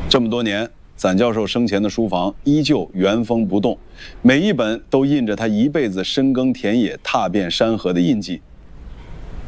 这么多年，咱教授生前的书房依旧原封不动，每一本都印着他一辈子深耕田野、踏遍山河的印记。